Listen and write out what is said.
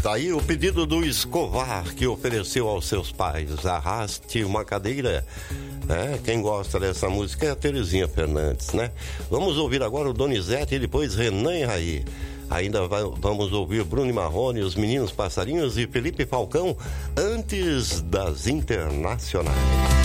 Tá aí o pedido do Escovar, que ofereceu aos seus pais: arraste uma cadeira. Quem gosta dessa música é a Terezinha Fernandes, né? Vamos ouvir agora o Donizete e depois Renan e Raí. Ainda vamos ouvir Bruno e Marrone, Os Meninos Passarinhos e Felipe Falcão, antes das internacionais.